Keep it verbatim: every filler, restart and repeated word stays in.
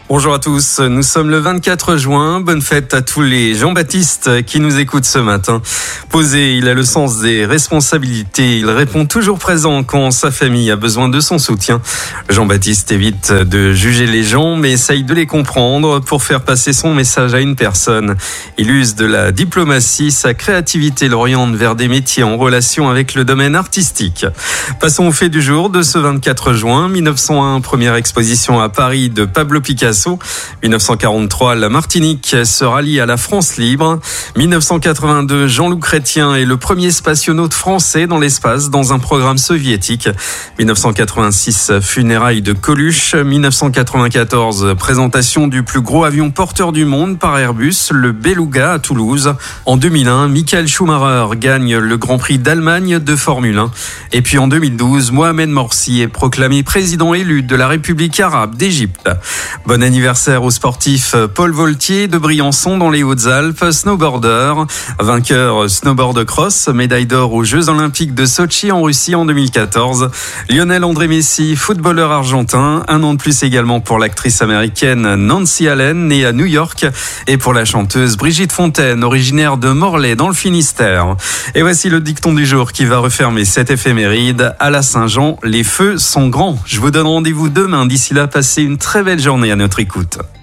Bonjour à tous, nous sommes le vingt-quatre juin, bonne fête à tous les Jean-Baptiste qui nous écoutent ce matin. Posé, il a le sens des responsabilités, il répond toujours présent quand sa famille a besoin de son soutien. Jean-Baptiste évite de juger les gens mais essaye de les comprendre pour faire passer son message à une personne. Il use de la diplomatie, sa créativité l'oriente vers des métiers en relation avec le domaine artistique. Passons au fait du jour de ce vingt-quatre juin, mille neuf cent un, première exposition à Paris de Pablo Picasso. mille neuf cent quarante-trois, la Martinique se rallie à la France libre. mille neuf cent quatre-vingt-deux, Jean-Loup Chrétien est le premier spationaute français dans l'espace dans un programme soviétique. mille neuf cent quatre-vingt-six, funérailles de Coluche. mille neuf cent quatre-vingt-quatorze, présentation du plus gros avion porteur du monde par Airbus, le Beluga à Toulouse. En deux mille un, Michael Schumacher gagne le Grand Prix d'Allemagne de Formule un. Et puis en deux mille douze, Mohamed Morsi est proclamé président élu de la République arabe d'Égypte. Bon anniversaire au sportif Paul Voltier de Briançon dans les Hautes-Alpes, snowboarder, vainqueur snowboard cross, médaille d'or aux Jeux Olympiques de Sotchi en Russie en deux mille quatorze. Lionel André Messi, footballeur argentin, un an de plus également pour l'actrice américaine Nancy Allen, née à New York, et pour la chanteuse Brigitte Fontaine, originaire de Morlaix dans le Finistère. Et voici le dicton du jour qui va refermer cette éphéméride. À la Saint-Jean, les feux sont grands. Je vous donne rendez-vous demain. D'ici là, passez une très belle journée à notre écoute.